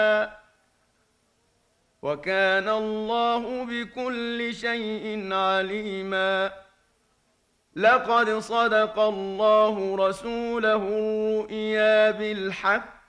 وكان الله بكل شيء عليما. لقد صدق الله رسوله الرؤيا بالحق